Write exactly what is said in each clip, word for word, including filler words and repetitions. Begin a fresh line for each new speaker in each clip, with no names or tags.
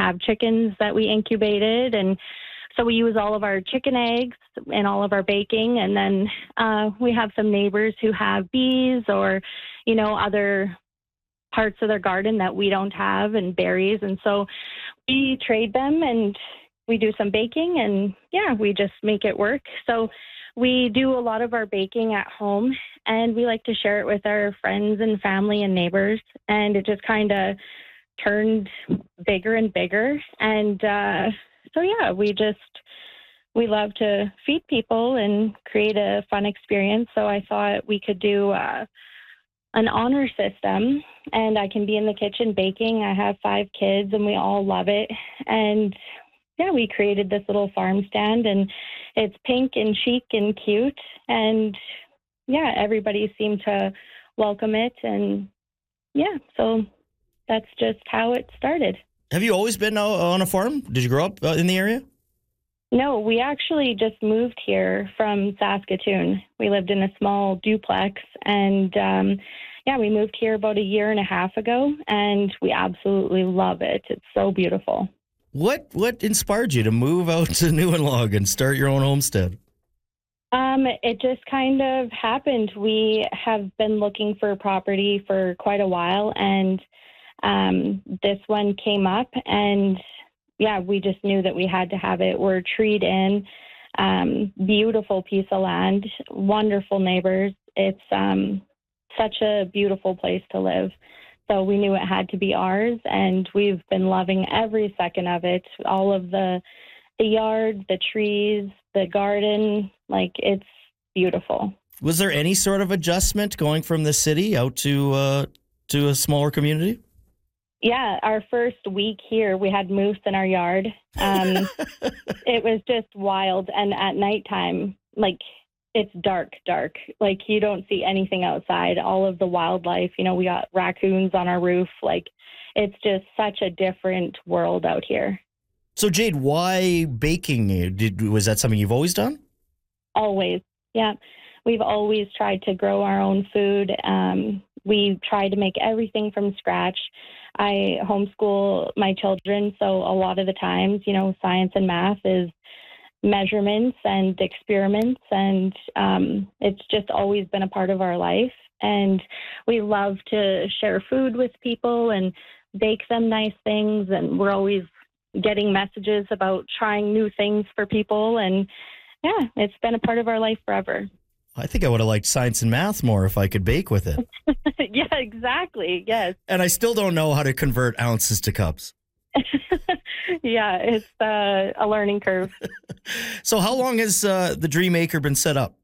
have chickens that we incubated. And so we use all of our chicken eggs in all of our baking. And then uh, we have some neighbors who have bees or, you know, other parts of their garden that we don't have and berries. And so we trade them and we do some baking and yeah, we just make it work. So we do a lot of our baking at home and we like to share it with our friends and family and neighbors. And it just kind of turned bigger and bigger. And uh, so, yeah, we just, we love to feed people and create a fun experience. So I thought we could do uh, an honor system and I can be in the kitchen baking. I have five kids and we all love it. And yeah, we created this little farm stand and it's pink and chic and cute. And yeah, everybody seemed to welcome it. And yeah, so that's just how it started.
Have you always been uh, on a farm? Did you grow up uh, in the area?
No, we actually just moved here from Saskatoon. We lived in a small duplex and um, yeah, we moved here about a year and a half ago and we absolutely love it. It's so beautiful.
What what inspired you to move out to Newenlog and start your own homestead?
Um, it just kind of happened. We have been looking for property for quite a while, and um, this one came up, and yeah, we just knew that we had to have it. We're treed in, um, beautiful piece of land, wonderful neighbors. It's um, such a beautiful place to live. So we knew it had to be ours, and we've been loving every second of it. All of the the yard, the trees, the garden, like it's beautiful.
Was there any sort of adjustment going from the city out to uh, to a smaller community?
Yeah, our first week here, we had moose in our yard. Um, it was just wild, and at nighttime, like. It's dark, dark. Like you don't see anything outside. All of the wildlife, you know, we got raccoons on our roof. Like it's just such a different world out here.
So Jade, why baking? Did, was that something you've always done?
Always. Yeah. We've always tried to grow our own food. Um, we try to make everything from scratch. I homeschool my children. So a lot of the times, you know, science and math is measurements and experiments, and um, it's just always been a part of our life. And we love to share food with people and bake them nice things, and we're always getting messages about trying new things for people. And yeah, it's been a part of our life forever.
I think I would have liked science and math more if I could bake with it.
Yeah, exactly. Yes.
And I still don't know how to convert ounces to cups.
Yeah, it's uh, a learning curve.
So how long has uh, the Dream Acre been set up?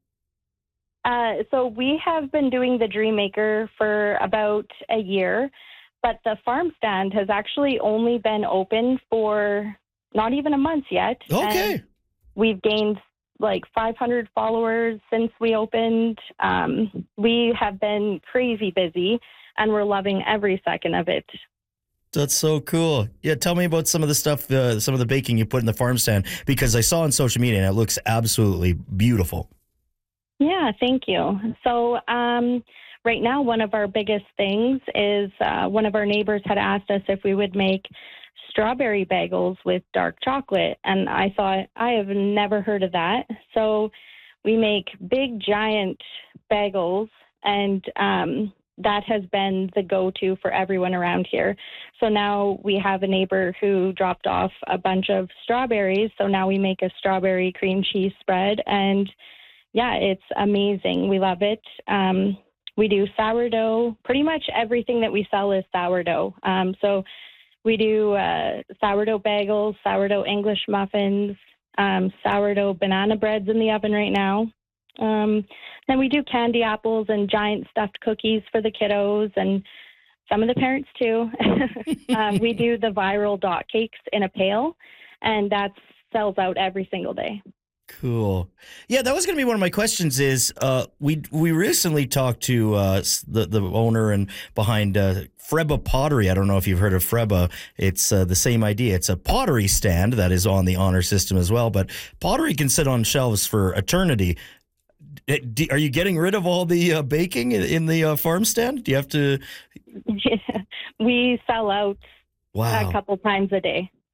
Uh, so we have been doing the Dream Acre for about a year, but the farm stand has actually only been open for not even a month yet.
Okay.
And we've gained like five hundred followers since we opened. Um, we have been crazy busy, and we're loving every second of it.
That's so cool. Yeah, tell me about some of the stuff, uh, some of the baking you put in the farm stand, because I saw on social media and it looks absolutely beautiful.
Yeah, thank you. So um, right now, one of our biggest things is uh, one of our neighbors had asked us if we would make strawberry bagels with dark chocolate. And I thought, I have never heard of that. So we make big, giant bagels, and um that has been the go-to for everyone around here. So now we have a neighbor who dropped off a bunch of strawberries. So now we make a strawberry cream cheese spread. And yeah, it's amazing. We love it. Um, we do sourdough. Pretty much everything that we sell is sourdough. Um, so we do uh, sourdough bagels, sourdough English muffins, um, sourdough banana breads in the oven right now. Um, then we do candy apples and giant stuffed cookies for the kiddos and some of the parents too. um, we do the viral dot cakes in a pail, and that sells out every single day.
Cool. Yeah, that was going to be one of my questions. Is uh, we we recently talked to uh, the the owner and behind uh, Freba Pottery. I don't know if you've heard of Freba. It's uh, the same idea. It's a pottery stand that is on the honor system as well. But pottery can sit on shelves for eternity. Are you getting rid of all the uh, baking in the uh, farm stand? Do you have to?
Yeah, we sell out
wow.
a couple times a day.